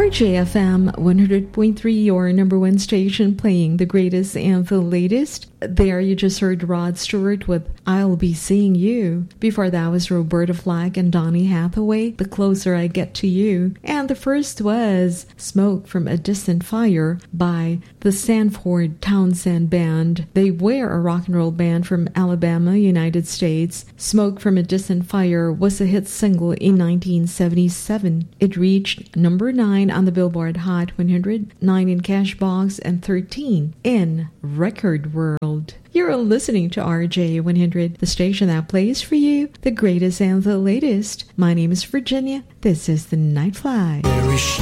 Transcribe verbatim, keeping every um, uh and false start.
R J F M one hundred point three, your number one station, playing the greatest and the latest. There you just heard Rod Stewart with I'll Be Seeing You. Before that was Roberta Flack and Donny Hathaway, The Closer I Get to You. And the first was Smoke from a Distant Fire by the Sanford Townsend Band. They were a rock and roll band from Alabama, United States. Smoke from a Distant Fire was a hit single in nineteen seventy-seven. It reached number nine on the Billboard Hot one hundred, nine in Cashbox, and thirteen in Record World. You're listening to R J one hundred, the station that plays for you the greatest and the latest. My name is Virginia. This is the Night Fly. Where is she?